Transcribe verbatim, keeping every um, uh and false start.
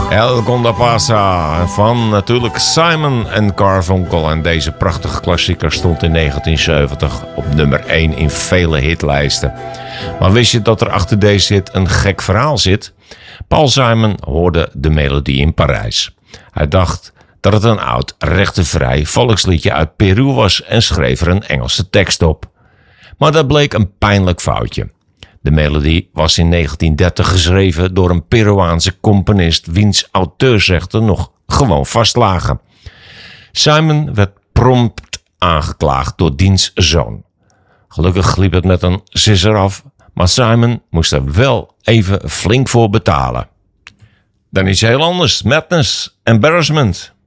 El Gonda Pasa van natuurlijk Simon en Garfunkel. En deze prachtige klassieker stond in negentien zeventig op nummer één in vele hitlijsten. Maar wist je dat er achter deze hit een gek verhaal zit? Paul Simon hoorde de melodie in Parijs. Hij dacht dat het een oud, rechtenvrij volksliedje uit Peru was en schreef er een Engelse tekst op. Maar dat bleek een pijnlijk foutje. De melodie was in negentien dertig geschreven door een Peruaanse componist wiens auteursrechten nog gewoon vastlagen. Simon werd prompt aangeklaagd door diens zoon. Gelukkig liep het met een sisser af, maar Simon moest er wel even flink voor betalen. Dan iets heel anders, Madness, Embarrassment.